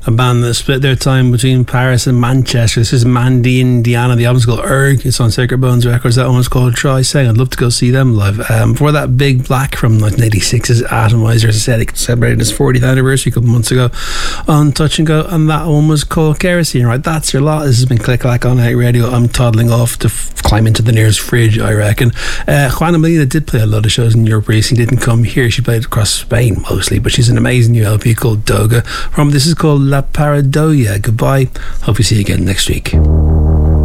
a band that split their time between Paris and Manchester. This is Mandy Indiana. The album's called Erg. It's on Sacred Bones Records. That one was called Try Saying. I'd love to go see them live. Before that, Big Black from 1986's Atomizer. As I said, it celebrated its 40th anniversary a couple months ago on Touch and Go, and that one was called Kerosene. Right, that's your lot. This has been Click Clack on Out Radio. I'm toddling off to climb into the nearest fridge, I reckon. Juana Molina did play a lot of shows in Europe recently. Didn't come here. She played across Spain mostly, but she's an amazing new LP called Doga. This is called La Paradoia. Goodbye. Hope you see you again next week.